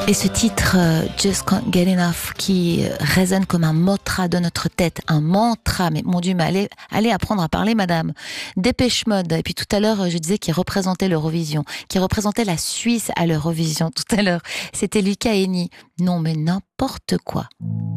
Et ce titre, Just Can't Get Enough, qui résonne comme un mantra de notre tête, un mantra, mais mon Dieu, mais allez apprendre à parler, madame. Dépêche Mode, et puis tout à l'heure, je disais qu'il représentait l'Eurovision, qui représentait la Suisse à l'Eurovision tout à l'heure. C'était Luca Heni. Non, mais n'importe quoi.